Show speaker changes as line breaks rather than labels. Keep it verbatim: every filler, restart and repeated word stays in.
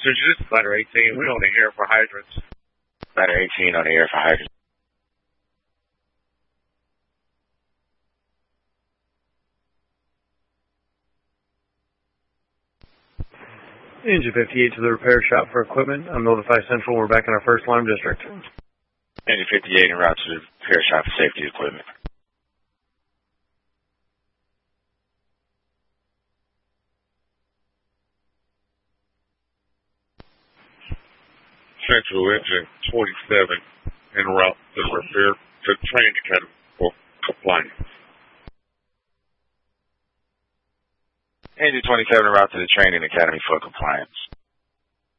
Officers, this is Ladder eighteen. We're on the air for hydrants.
Ladder eighteen on the air for hydrants.
Engine fifty-eight to the repair shop for equipment. I'm Notify Central. We're back in our first alarm district.
Engine fifty-eight en route to the repair shop for safety equipment.
Central Engine twenty-seven en route to the repair to the training academy for compliance.
Engine twenty-seven en route to the training academy for compliance.